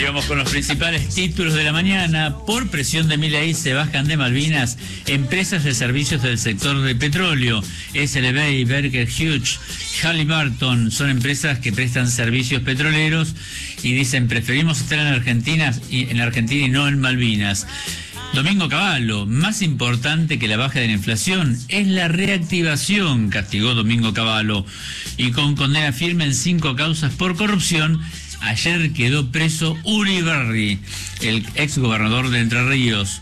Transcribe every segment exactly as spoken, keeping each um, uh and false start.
Y vamos con los principales títulos de la mañana. Por presión de Milei se bajan de Malvinas empresas de servicios del sector de petróleo. S L B, Baker Hughes, Halliburton son empresas que prestan servicios petroleros y dicen preferimos estar en Argentina y en Argentina y no en Malvinas. Domingo Cavallo, más importante que la baja de la inflación es la reactivación, castigó Domingo Cavallo, y con condena firme en cinco causas por corrupción. Ayer quedó preso Uribarri, el exgobernador de Entre Ríos.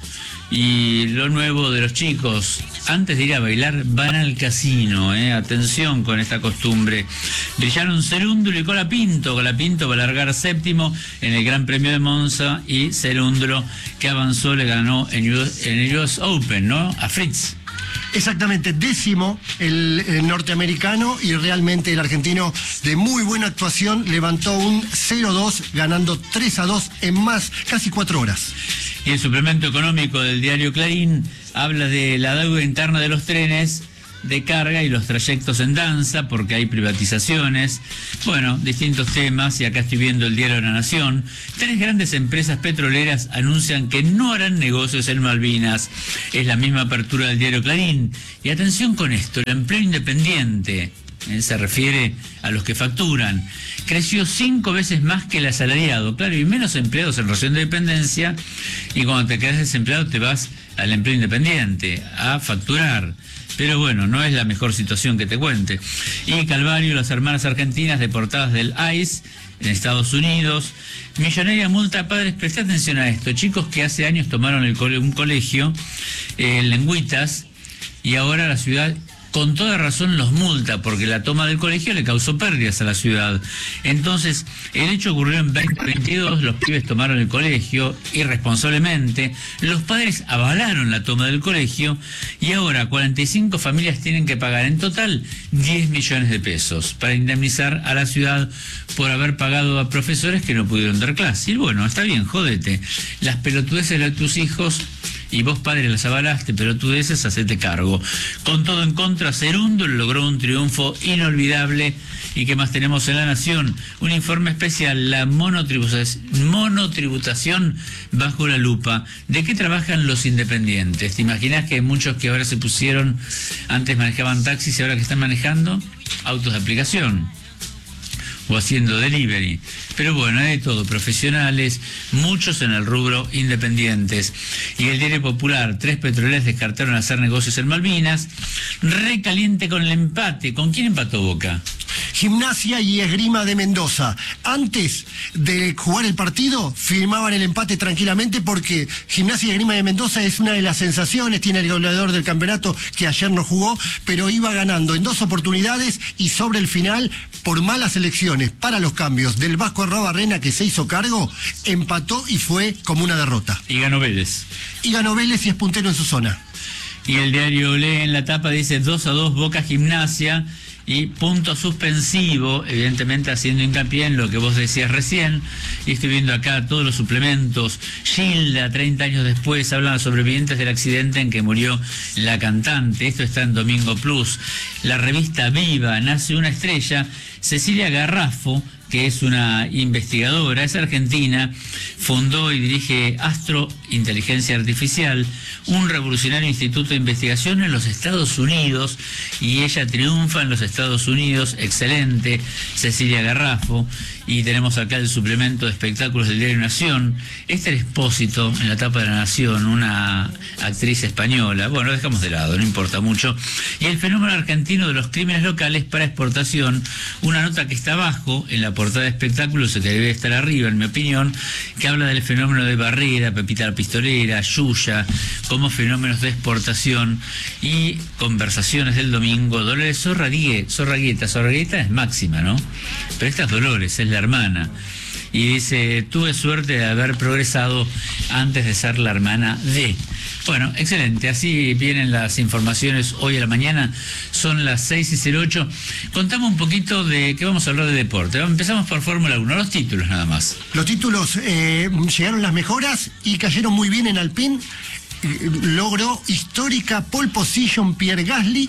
Y lo nuevo de los chicos, antes de ir a bailar van al casino, eh. Atención con esta costumbre. Brillaron Cerúndulo y Colapinto. Colapinto va a largar séptimo en el Gran Premio de Monza y Cerúndulo, que avanzó, le ganó en, U S, en el U S Open, ¿no? A Fritz. Exactamente, décimo el, el norteamericano, y realmente el argentino de muy buena actuación levantó un cero dos ganando tres a dos en más, casi cuatro horas. Y el suplemento económico del diario Clarín habla de la deuda interna de los trenes de carga y los trayectos en danza, porque hay privatizaciones, bueno, distintos temas, y acá estoy viendo el diario de La Nación. Tres grandes empresas petroleras anuncian que no harán negocios en Malvinas. Es la misma apertura del diario Clarín. Y atención con esto, el empleo independiente, eh, se refiere a los que facturan, creció cinco veces más que el asalariado. Claro, y menos empleados en relación de dependencia, y cuando te quedas desempleado te vas al empleo independiente, a facturar. Pero bueno, no es la mejor situación que te cuente. Y Calvario, las hermanas argentinas deportadas del I C E en Estados Unidos. Millonaria multa a padres. Presta atención a esto. Chicos que hace años tomaron el cole, un colegio, eh, Lengüitas, y ahora la ciudad con toda razón los multa, porque la toma del colegio le causó pérdidas a la ciudad. Entonces, el hecho ocurrió en veinte veintidós, los pibes tomaron el colegio irresponsablemente, los padres avalaron la toma del colegio, y ahora cuarenta y cinco familias tienen que pagar en total diez millones de pesos para indemnizar a la ciudad por haber pagado a profesores que no pudieron dar clase. Y bueno, está bien, jódete. Las pelotudeces de tus hijos, y vos, padre, las avalaste, pero tú de esas hacete cargo. Con todo en contra, Cerúndulo logró un triunfo inolvidable. ¿Y qué más tenemos en La Nación? Un informe especial, la monotributación, monotributación bajo la lupa. ¿De qué trabajan los independientes? ¿Te imaginas que hay muchos que ahora se pusieron, antes manejaban taxis y ahora que están manejando autos de aplicación o haciendo delivery? Pero bueno, hay de todo, profesionales, muchos en el rubro independientes. Y el diario Popular, tres petroleras descartaron hacer negocios en Malvinas. Recaliente con el empate. ¿Con quién empató Boca? Gimnasia y Esgrima de Mendoza. Antes de jugar el partido, firmaban el empate tranquilamente, porque Gimnasia y Esgrima de Mendoza es una de las sensaciones, tiene el goleador del campeonato que ayer no jugó, pero iba ganando en dos oportunidades, y sobre el final, por malas elecciones para los cambios del Vasco Arrobarrena, que se hizo cargo, empató y fue como una derrota. Y ganó Vélez. Y ganó Vélez y es puntero en su zona. Y el diario Olé en la tapa dice dos a dos Boca Gimnasia. Y punto suspensivo, evidentemente haciendo hincapié en lo que vos decías recién. Y estoy viendo acá todos los suplementos. Gilda, treinta años después, hablan los sobrevivientes del accidente en que murió la cantante. Esto está en Domingo Plus. La revista Viva, nace una estrella. Cecilia Garrafo, que es una investigadora, es argentina, fundó y dirige Astro Inteligencia Artificial, un revolucionario instituto de investigación en los Estados Unidos, y ella triunfa en los Estados Unidos. Excelente, Cecilia Garrafo. Y tenemos acá el suplemento de espectáculos del diario Nación. Esther Espósito, en la tapa de La Nación, una actriz española. Bueno, lo dejamos de lado, no importa mucho. Y el fenómeno argentino de los crímenes locales para exportación, una nota que está abajo en la portada de espectáculos, que debe estar arriba, en mi opinión, que habla del fenómeno de Barrera, Pepita la Pistolera, Yuya, como fenómenos de exportación. Y conversaciones del domingo, Dolores Zorraguieta, Zorraguieta, Zorraguieta es Máxima, ¿no? Pero esta es Dolores, es la hermana. Y dice, tuve suerte de haber progresado antes de ser la hermana de... Bueno, excelente, así vienen las informaciones hoy a la mañana, son las seis y cero ocho. Contamos un poquito de que vamos a hablar de deporte. Empezamos por Fórmula uno, los títulos nada más. Los títulos, eh, llegaron las mejoras y cayeron muy bien en Alpine. Eh, logró histórica pole position Pierre Gasly,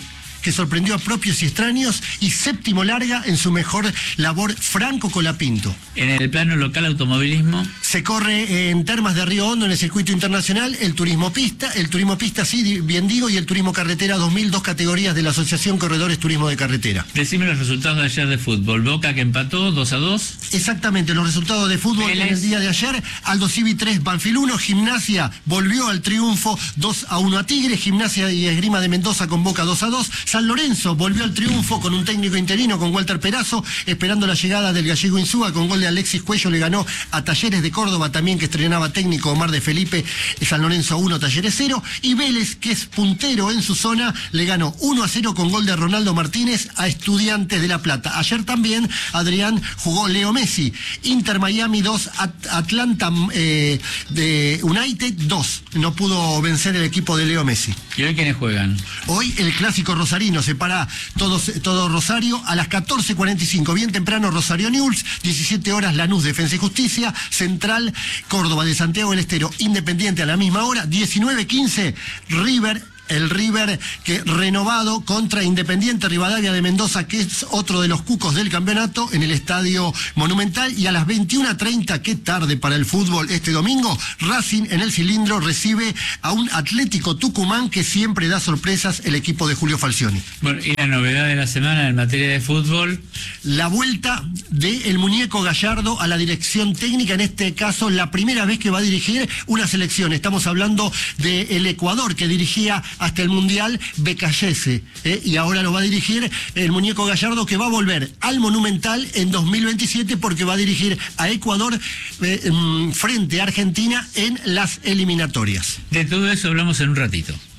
que sorprendió a propios y extraños, y séptimo larga en su mejor labor Franco Colapinto. En el plano local automovilismo. Se corre en Termas de Río Hondo en el circuito internacional el turismo pista, el turismo pista sí, bien digo, y el turismo carretera dos mil, dos categorías de la Asociación Corredores Turismo de Carretera. Decime los resultados de ayer de fútbol. Boca que empató dos a dos. Exactamente, los resultados de fútbol Vélez. en el día de ayer. Aldo Civi tres, Banfield uno, Gimnasia volvió al triunfo dos a uno a Tigre, Gimnasia y Esgrima de Mendoza con Boca dos a dos. San Lorenzo volvió al triunfo con un técnico interino, con Walter Perazo, esperando la llegada del gallego Insúa, con gol de Alexis Cuello le ganó a Talleres de Córdoba, también que estrenaba técnico Omar de Felipe, San Lorenzo uno, Talleres cero, y Vélez, que es puntero en su zona, le ganó uno a cero con gol de Ronaldo Martínez a Estudiantes de La Plata. Ayer también, Adrián, jugó Leo Messi, Inter Miami dos, At- Atlanta eh, de United dos, no pudo vencer el equipo de Leo Messi. ¿Y hoy quiénes juegan? Hoy el clásico rosarino se para todo, todo Rosario a las catorce cuarenta y cinco, bien temprano Rosario Newell's, diecisiete horas Lanús Defensa y Justicia, Central Córdoba de Santiago del Estero Independiente a la misma hora, diecinueve quince River. El River que renovado contra Independiente Rivadavia de Mendoza, que es otro de los cucos del campeonato, en el Estadio Monumental. Y a las veintiuna treinta, qué tarde para el fútbol este domingo, Racing en el Cilindro recibe a un Atlético Tucumán que siempre da sorpresas, el equipo de Julio Falcioni. Bueno, y la novedad de la semana en materia de fútbol. La vuelta del muñeco Gallardo a la dirección técnica, en este caso la primera vez que va a dirigir una selección. Estamos hablando del Ecuador, que dirigía hasta el Mundial Becallese, ¿eh? y ahora lo va a dirigir el muñeco Gallardo, que va a volver al Monumental en dos mil veintisiete porque va a dirigir a Ecuador eh, frente a Argentina en las eliminatorias. De todo eso hablamos en un ratito.